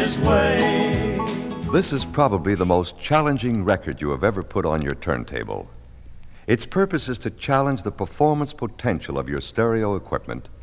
his way. This is probably the most challenging record you have ever put on your turntable. Its purpose is to challenge the performance potential of your stereo equipment